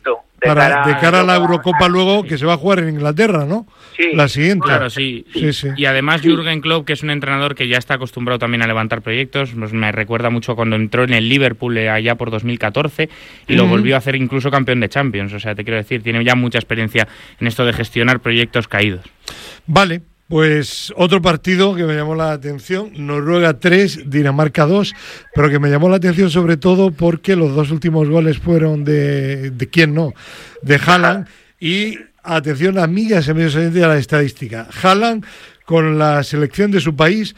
De para cara, de cara a la luego, Eurocopa luego, que se va a jugar en Inglaterra, ¿no? Sí. La siguiente. Claro, sí. sí, sí. Y además Jürgen Klopp, que es un entrenador que ya está acostumbrado también a levantar proyectos, pues me recuerda mucho cuando entró en el Liverpool allá por dos mil catorce y uh-huh. lo volvió a hacer incluso campeón de Champions. O sea, te quiero decir, tiene ya mucha experiencia en esto de gestionar proyectos caídos. Vale. Pues otro partido que me llamó la atención, Noruega tres, Dinamarca dos, pero que me llamó la atención sobre todo porque los dos últimos goles fueron de, de quién no, de Haaland, y atención amigas y amigos oyentes a la estadística. Haaland con la selección de su país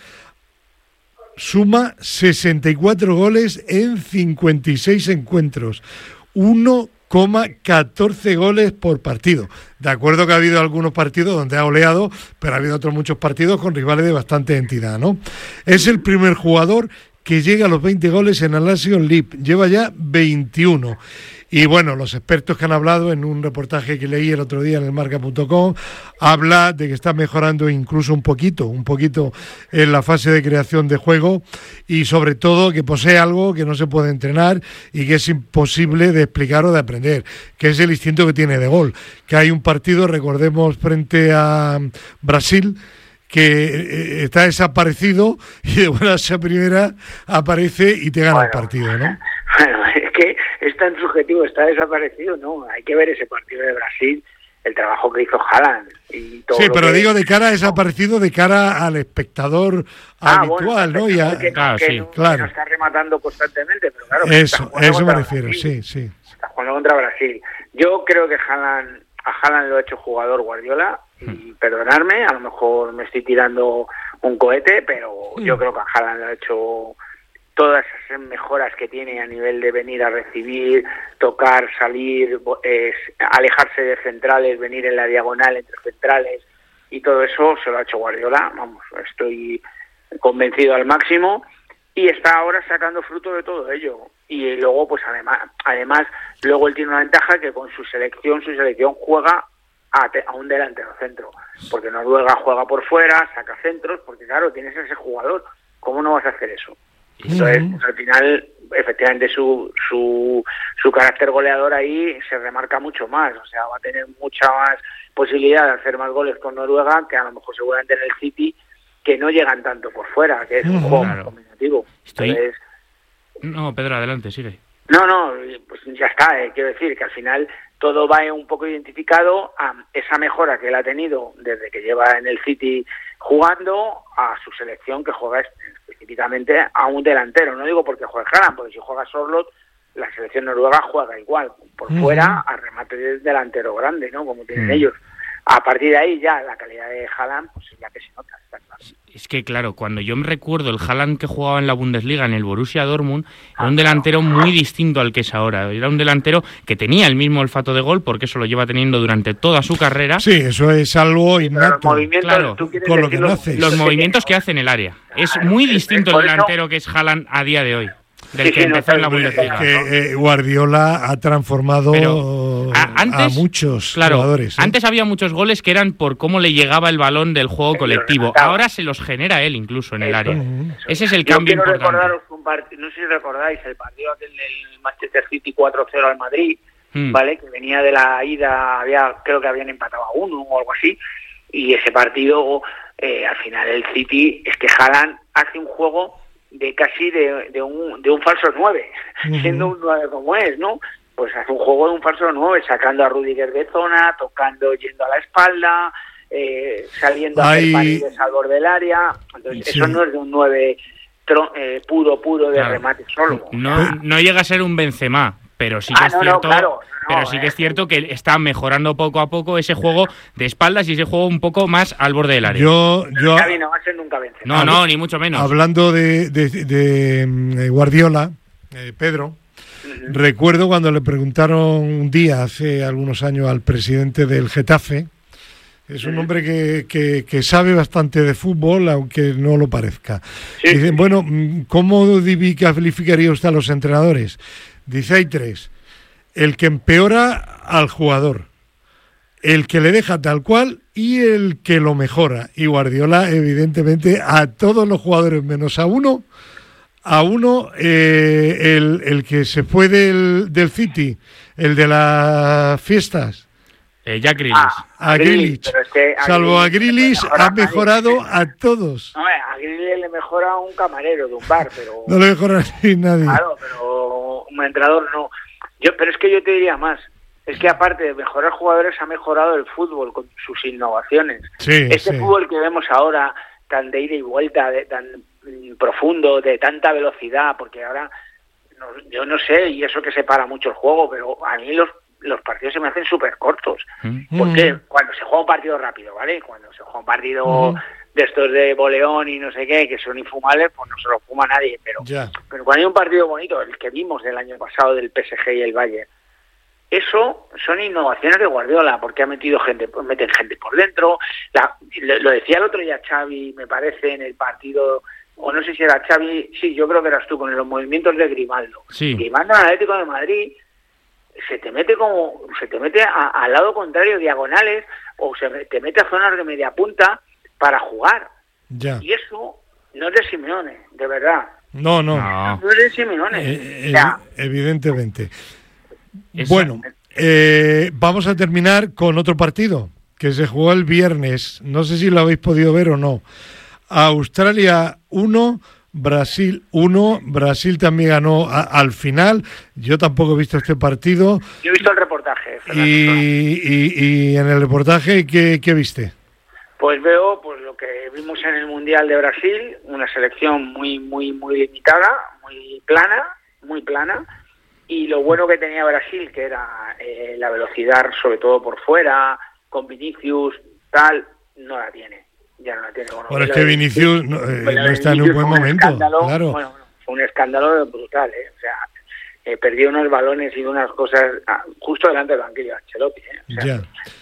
suma sesenta y cuatro goles en cincuenta y seis encuentros, uno coma catorce goles por partido. De acuerdo que ha habido algunos partidos donde ha goleado, pero ha habido otros muchos partidos con rivales de bastante entidad, ¿no? Es el primer jugador que llega a los veinte goles en el Nations League. Lleva ya veintiuno. Y bueno, los expertos que han hablado en un reportaje que leí el otro día en el marca punto com, habla de que está mejorando incluso un poquito, un poquito en la fase de creación de juego y sobre todo que posee algo que no se puede entrenar y que es imposible de explicar o de aprender, que es el instinto que tiene de gol. Que hay un partido, recordemos, frente a Brasil, que está desaparecido y de buenas a primera aparece y te gana bueno, el partido, ¿no? Bueno, es que es tan subjetivo, está desaparecido, ¿no? Hay que ver ese partido de Brasil, el trabajo que hizo Haaland y todo. Sí, pero que... digo de cara a desaparecido, de cara al espectador ah, habitual, bueno, ¿no? Y a... que, claro, que sí, no, claro. Que no está rematando constantemente, pero claro. Eso, eso me refiero, Brasil. sí, sí. Está jugando contra Brasil. Yo creo que Haaland, a Haaland lo ha hecho jugador Guardiola, y perdonarme, a lo mejor me estoy tirando un cohete, pero mm. yo creo que a Haaland lo ha hecho todas esas mejoras que tiene a nivel de venir a recibir, tocar, salir, eh, alejarse de centrales, venir en la diagonal entre centrales, y todo eso se lo ha hecho Guardiola, vamos, estoy convencido al máximo, y está ahora sacando fruto de todo ello. Y luego, pues además, además luego él tiene una ventaja que con su selección, su selección juega a, te, a un delantero centro, porque Noruega juega por fuera, saca centros, porque claro, tienes ese jugador, ¿cómo no vas a hacer eso? Entonces, pues, al final, efectivamente, su, su su carácter goleador ahí se remarca mucho más, o sea, va a tener mucha más posibilidad de hacer más goles con Noruega que a lo mejor seguramente en el City, que no llegan tanto por fuera, que es un juego claro. combinativo. Estoy... Entonces, no, Pedro, adelante, sigue. No, no, pues ya está, eh, quiero decir que al final todo va un poco identificado a esa mejora que él ha tenido desde que lleva en el City jugando a su selección que juega específicamente a un delantero. No digo porque juegue Haaland, porque si juega Sorloth, la selección noruega juega igual, por uh-huh. fuera a remate del delantero grande, ¿no? Como tienen uh-huh. ellos. A partir de ahí ya la calidad de Haaland pues es la que se nota, está claro. Es que claro, cuando yo me recuerdo el Haaland que jugaba en la Bundesliga, en el Borussia Dortmund, era un delantero muy distinto al que es ahora. Era un delantero que tenía el mismo olfato de gol, porque eso lo lleva teniendo durante toda su carrera. Sí, eso es algo innato. Claro, con lo que no hace. Los movimientos que hace en el área. Es muy distinto el delantero que es Haaland a día de hoy. Del sí, que sí, empezó no, en la Bundesliga. Que eh, Guardiola ha transformado a, antes, a muchos claro, jugadores. ¿eh? Antes había muchos goles que eran por cómo le llegaba el balón del juego sí, colectivo. Ahora se los genera él incluso en el área. Eso. Ese es el Yo cambio quiero importante. Recordaros un part... No sé si recordáis el partido del Manchester City cuatro cero al Madrid, hmm. ¿vale? Que venía de la ida, había creo que habían empatado a uno o algo así, y ese partido, eh, al final el City, es que Haaland hace un juego de casi de, de un de un falso nueve, uh-huh. siendo un nueve como es, ¿no? Pues hace un juego de un falso nueve, sacando a Rudiger de zona, tocando, yendo a la espalda, eh, saliendo Ay. a hacer paredes al borde del área. Entonces, sí. eso no es de un nueve tro, eh, puro, puro de claro. remate solo. No, no llega a ser un Benzema, pero sí que ah, es no, cierto... No, claro. No, pero sí que es cierto que está mejorando poco a poco ese juego de espaldas y ese juego un poco más al borde del área. Yo, yo, Xavi no va a ser nunca Benzema. No, no, ni mucho menos. Hablando de, de, de, de Guardiola, eh, Pedro, uh-huh. recuerdo cuando le preguntaron un día, hace algunos años, al presidente del Getafe, es un uh-huh. hombre que, que, que sabe bastante de fútbol, aunque no lo parezca. Sí. Dicen, bueno, ¿cómo calificaría usted a los entrenadores? Dice, hay tres. El que empeora al jugador, el que le deja tal cual y el que lo mejora. Y Guardiola, evidentemente, a todos los jugadores menos a uno, A uno, eh, el, el que se fue del, del City, el de las fiestas. Eh, Jack Grealish. Ah, a Grealish. es que a Salvo a Grealish Grealish, ha mejorado a todos. No, a Grealish le mejora un camarero de un bar, pero... No le mejora ni nadie. Claro, pero un entrenador no. Yo, pero es que yo te diría más. Es que aparte de mejorar jugadores, ha mejorado el fútbol con sus innovaciones. Sí, este sí. fútbol que vemos ahora, tan de ida y vuelta, de, tan profundo, de tanta velocidad, porque ahora, no, yo no sé, y eso que separa mucho el juego, pero a mí los los partidos se me hacen súper cortos. Mm. Porque cuando se juega un partido rápido, ¿vale? Cuando se juega un partido mm. de estos de boleón y no sé qué, que son infumables, pues no se lo fuma nadie. Pero, yeah. pero cuando hay un partido bonito, el que vimos del año pasado del P S G y el Bayern, eso son innovaciones de Guardiola, porque ha metido gente, meten gente por dentro. La, lo decía el otro día Xavi, me parece, en el partido, o no sé si era Xavi, sí, yo creo que eras tú, con los movimientos de Grimaldo. Sí. Grimaldo en el Atlético de Madrid se te mete como se te mete a, al lado contrario, diagonales, o se te mete a zonas de media punta para jugar. Ya. Y eso no es de Simeone, de verdad. No, no. No, no es de Simeone. Eh, o sea, evidentemente. Eso. Bueno, eh, vamos a terminar con otro partido que se jugó el viernes. No sé si lo habéis podido ver o no. Australia uno, Brasil uno. Brasil también ganó a, al final. Yo tampoco he visto este partido. Yo he visto el reportaje. Y, y, y en el reportaje, ¿qué, qué viste? Pues veo pues lo que vimos en el Mundial de Brasil, una selección muy, muy, muy limitada, muy plana, muy plana. Y lo bueno que tenía Brasil, que era eh, la velocidad, sobre todo por fuera, con Vinicius, tal, no la tiene. Ya no la tiene. Bueno, Ahora es que Vinicius no, eh, no está en un buen momento. Un claro. Bueno, bueno, fue un escándalo brutal, ¿eh? O sea, eh, perdió unos balones y unas cosas ah, justo delante del banquillo de Ancelotti, ¿eh? O sea, ya.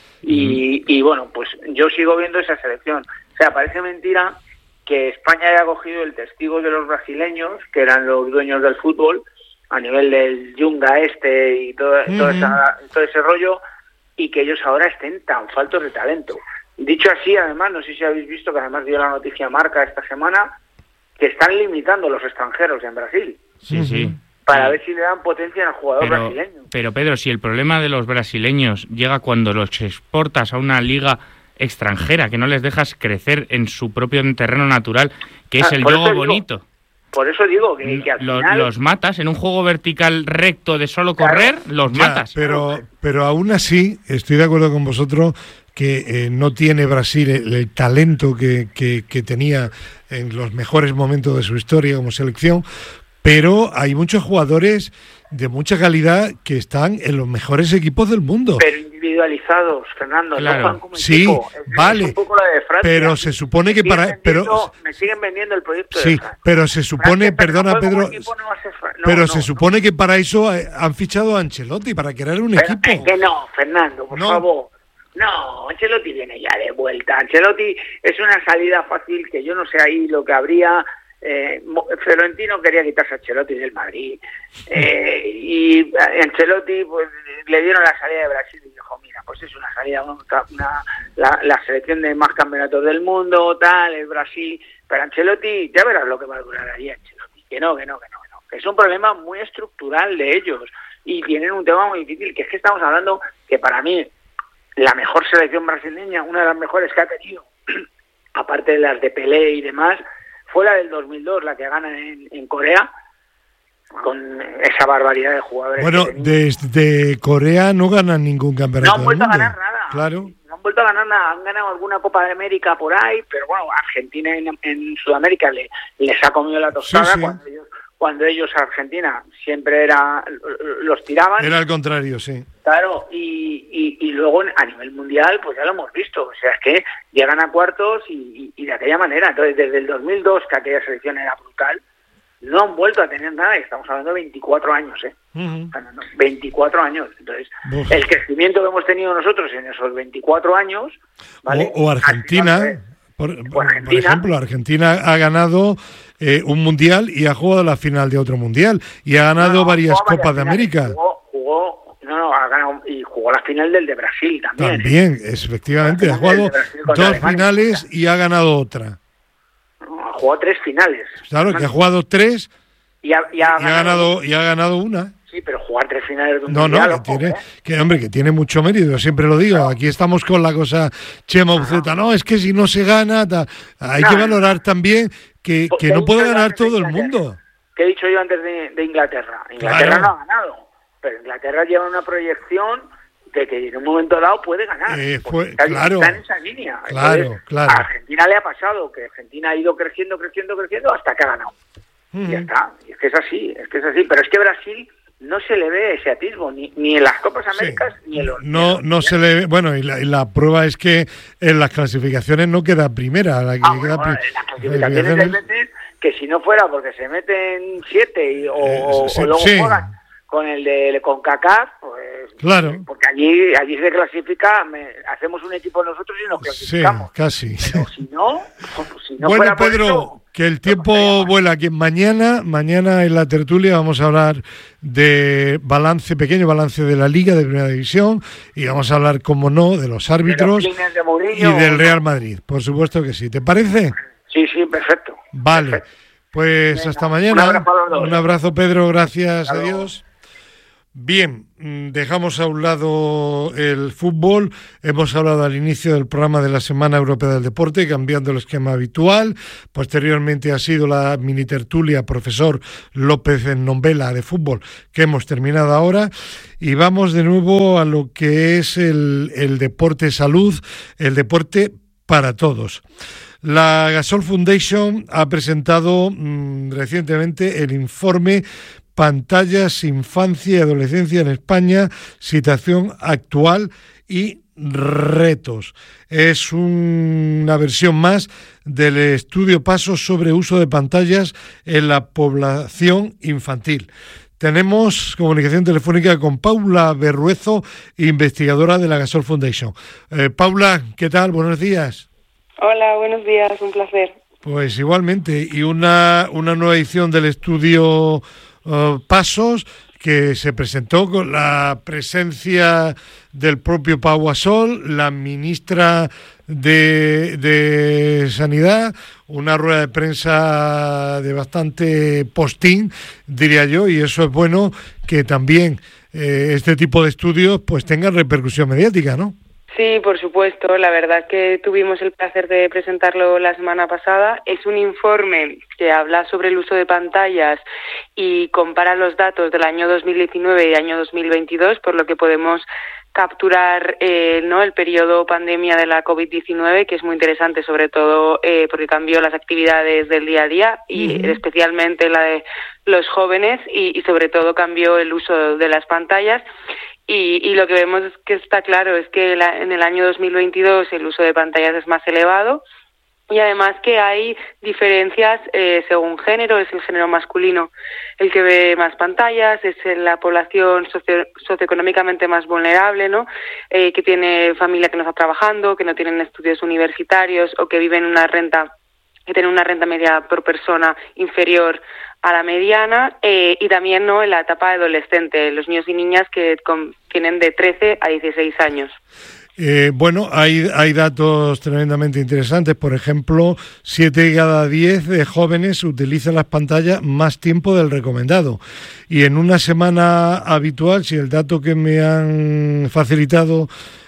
Y, y bueno, pues yo sigo viendo esa selección. O sea, parece mentira que España haya cogido el testigo de los brasileños, que eran los dueños del fútbol, a nivel del Yunga este y todo, uh-huh. todo, esa, todo ese rollo, y que ellos ahora estén tan faltos de talento. Dicho así, además, no sé si habéis visto que además dio la noticia Marca esta semana, que están limitando los extranjeros en Brasil. Sí, sí. Para sí. ver si le dan potencia al jugador pero, brasileño. Pero Pedro, si el problema de los brasileños llega cuando los exportas a una liga extranjera, que no les dejas crecer en su propio terreno natural, que es ah, el juego bonito. Digo, por eso digo que, que al los, final... los matas en un juego vertical recto de solo correr, claro, los ya, matas. Pero, pero aún así, estoy de acuerdo con vosotros que eh, no tiene Brasil el, el talento que, que, que tenía en los mejores momentos de su historia como selección, pero hay muchos jugadores de mucha calidad que están en los mejores equipos del mundo. Pero individualizados, Fernando. Claro. No como sí, equipo. vale. Es un poco la de Francia. Pero se supone que me para... pero me siguen vendiendo el proyecto sí, de Francia. pero se supone, Francia, perdona pero Pedro, equipo no va a ser Fra- no, pero no, se no. supone que para eso eh, han fichado a Ancelotti, para crear un pero, equipo. Es que no, Fernando, por no. favor. No, Ancelotti viene ya de vuelta. Ancelotti es una salida fácil que yo no sé ahí lo que habría... Eh, Florentino quería quitarse a Ancelotti del Madrid eh, y Ancelotti pues le dieron la salida de Brasil y dijo, mira, pues es una salida, una, una, la, la selección de más campeonatos del mundo, tal, es Brasil, pero Ancelotti, ya verás lo que va a durar ahí Ancelotti, que no, que no, que no, que no, que es un problema muy estructural de ellos y tienen un tema muy difícil, que es que estamos hablando que para mí la mejor selección brasileña, una de las mejores que ha tenido, aparte de las de Pelé y demás, fue la del dos mil dos, la que gana en, en Corea, con esa barbaridad de jugadores. Bueno, desde Corea no ganan ningún campeonato. No han vuelto del mundo. a ganar nada. Claro. No han vuelto a ganar nada. Han ganado alguna Copa de América por ahí, pero bueno, Argentina en, en Sudamérica le, les ha comido la tostada sí, sí. cuando ellos, cuando ellos Argentina siempre era los tiraban. Era al contrario, sí. Claro, y, y, y luego a nivel mundial, pues ya lo hemos visto. O sea, es que llegan a cuartos y, y, y de aquella manera. Entonces, desde el dos mil dos, que aquella selección era brutal, no han vuelto a tener nada. Estamos hablando de veinticuatro años, ¿eh? Uh-huh. veinticuatro años. Entonces, Uf. el crecimiento que hemos tenido nosotros en esos veinticuatro años... ¿vale? O, o Argentina... Final, por, o Argentina, por ejemplo, Argentina ha ganado eh, un mundial y ha jugado la final de otro mundial y ha ganado no, varias Copas de América. Jugó, jugó No, no, ha ganado y jugó la final del de Brasil también. También, ¿eh? efectivamente. Ha jugado dos Alemania. finales y ha ganado otra. No, ha jugado tres finales. Claro, que ha jugado tres Y ha, y ha, y ha ganado, y ha ganado una. Sí, pero jugar tres finales de un no, mundial, no, que tiene, ¿eh? que hombre, que tiene mucho mérito, yo siempre lo digo. Claro. Aquí estamos con la cosa Chema Uceta. No, es que si no se gana, ta, hay no, que valorar también que, que no puede ganar todo el mundo. ¿Qué he dicho yo antes de, de Inglaterra? Inglaterra claro. no ha ganado, pero Inglaterra lleva una proyección de que en un momento dado puede ganar. Eh, fue, está, claro, está en esa línea. Claro, Entonces, claro. A Argentina le ha pasado que Argentina ha ido creciendo, creciendo, creciendo hasta que ha ganado. Mm. Y ya está. Y es que es así, es que es así. Pero es que Brasil no se le ve ese atisbo, ni, ni en las Copas Américas, sí. ni en los... No, no se le ve... Bueno, y la, y la prueba es que en las clasificaciones no queda primera. La que ah, queda bueno, pri- en las clasificaciones hay veces que si no fuera porque se meten siete y, o, eh, sí, o luego sí. juegan con el de CONCACAF, pues... Claro. Porque allí allí se clasifica, me, hacemos un equipo nosotros y nos clasificamos. Sí, casi. Pero si no... Pues, si no bueno, fuera Pedro... Eso, que el tiempo vuela, que mañana, mañana en la tertulia vamos a hablar de balance, pequeño balance de la Liga de Primera División y vamos a hablar, como no, de los árbitros de los de Mourinho, y del Real Madrid. Por supuesto que sí. ¿Te parece? Sí, sí, perfecto. Vale, perfecto. Pues Venga, hasta mañana. Un abrazo, un abrazo, Pedro, gracias, Hasta adiós. Luego. Bien, dejamos a un lado el fútbol. Hemos hablado al inicio del programa de la Semana Europea del Deporte, cambiando el esquema habitual. Posteriormente ha sido la mini tertulia profesor López en Nombela de fútbol, que hemos terminado ahora. Y vamos de nuevo a lo que es el, el deporte salud, el deporte para todos. La Gasol Foundation ha presentado mmm, recientemente el informe Pantallas, Infancia y Adolescencia en España, situación actual y retos. Es un, una versión más del estudio Pasos sobre uso de pantallas en la población infantil. Tenemos comunicación telefónica con Paula Berruezo, investigadora de la Gasol Foundation. Eh, Paula, ¿qué tal? Buenos días. Hola, buenos días, un placer. Pues igualmente, y una, una nueva edición del estudio Uh, Pasos, que se presentó con la presencia del propio Pau Gasol, la ministra de, de Sanidad, una rueda de prensa de bastante postín, diría yo, y eso es bueno que también eh, este tipo de estudios pues tengan repercusión mediática, ¿no? Sí, por supuesto. La verdad que tuvimos el placer de presentarlo la semana pasada. Es un informe que habla sobre el uso de pantallas y compara los datos del año dos mil diecinueve y año dos mil veintidós, por lo que podemos capturar eh, no el periodo pandemia de la covid diecinueve, que es muy interesante, sobre todo eh, porque cambió las actividades del día a día y uh-huh. especialmente la de los jóvenes y, y sobre todo cambió el uso de las pantallas. Y, y lo que vemos es que está claro es que la, en el año dos mil veintidós el uso de pantallas es más elevado y además que hay diferencias eh, según género. Es el género masculino el que ve más pantallas, es la población socio, socioeconómicamente más vulnerable, ¿no? Eh, que tiene familia que no está trabajando, que no tienen estudios universitarios o que viven una renta que tienen una renta media por persona inferior a la mediana, eh, y también no en la etapa adolescente, los niños y niñas que con, tienen de trece a dieciséis años. Eh, bueno, hay, hay datos tremendamente interesantes. Por ejemplo, siete de cada diez de jóvenes utilizan las pantallas más tiempo del recomendado. Y en una semana habitual, si el dato que me han facilitado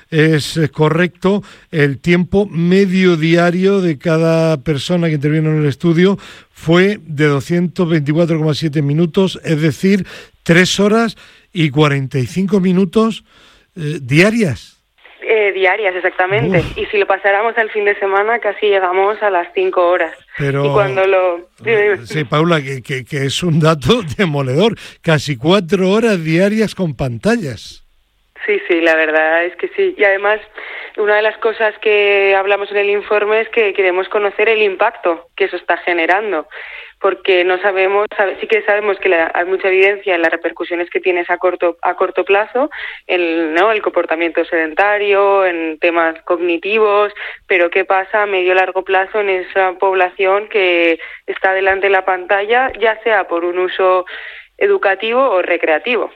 es correcto, el tiempo medio diario de cada persona que intervino en el estudio fue de doscientos veinticuatro coma siete minutos, es decir, tres horas y cuarenta y cinco minutos eh, diarias. Eh, diarias, exactamente. Uf. Y si lo pasáramos al fin de semana, casi llegamos a las cinco horas. Pero, y cuando lo... Sí, Paula, que, que, que es un dato demoledor. Casi cuatro horas diarias con pantallas. Sí, sí, la verdad es que sí. Y además, una de las cosas que hablamos en el informe es que queremos conocer el impacto que eso está generando, porque no sabemos, sí que sabemos que la, hay mucha evidencia en las repercusiones que tienes a corto a corto plazo, en, ¿no? el comportamiento sedentario, en temas cognitivos, pero ¿qué pasa a medio y largo plazo en esa población que está delante de la pantalla, ya sea por un uso educativo o recreativo?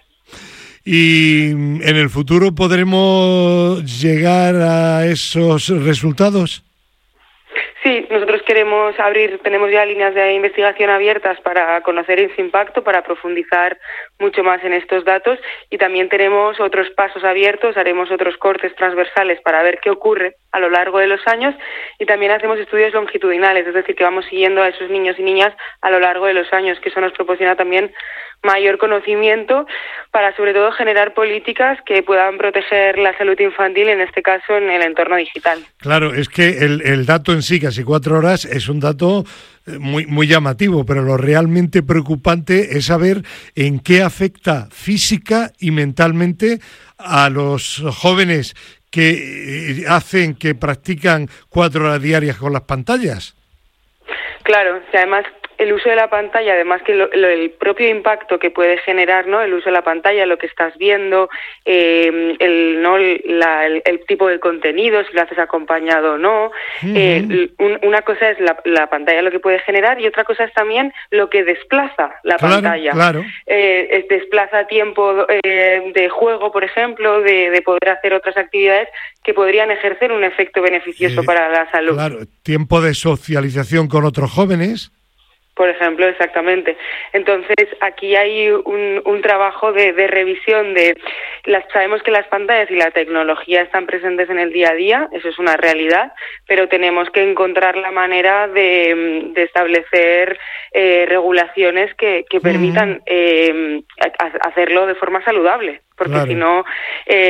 ¿Y en el futuro podremos llegar a esos resultados? Sí, nosotros queremos abrir, tenemos ya líneas de investigación abiertas para conocer ese impacto, para profundizar mucho más en estos datos, y también tenemos otros pasos abiertos, haremos otros cortes transversales para ver qué ocurre a lo largo de los años, y también hacemos estudios longitudinales, es decir, que vamos siguiendo a esos niños y niñas a lo largo de los años, que eso nos proporciona también mayor conocimiento para, sobre todo, generar políticas que puedan proteger la salud infantil, en este caso en el entorno digital. Claro, es que el, el dato en sí, casi cuatro horas, es un dato muy, muy llamativo, pero lo realmente preocupante es saber en qué afecta física y mentalmente a los jóvenes que hacen, que practican cuatro horas diarias con las pantallas. Claro, y además el uso de la pantalla, además que lo, lo, el propio impacto que puede generar, ¿no? El uso de la pantalla, lo que estás viendo, eh, el, ¿no? La, el, el tipo de contenido, si lo haces acompañado o no. Uh-huh. Eh, un, una cosa es la, la pantalla, lo que puede generar, y otra cosa es también lo que desplaza la claro, pantalla. Claro. Eh, desplaza tiempo eh, de juego, por ejemplo, de, de poder hacer otras actividades que podrían ejercer un efecto beneficioso eh, para la salud. Claro, tiempo de socialización con otros jóvenes. Por ejemplo, exactamente. Entonces, aquí hay un, un trabajo de, de revisión de... las Sabemos que las pantallas y la tecnología están presentes en el día a día, eso es una realidad, pero tenemos que encontrar la manera de, de establecer eh, regulaciones que, que permitan eh, hacerlo de forma saludable, porque claro. si no... Eh,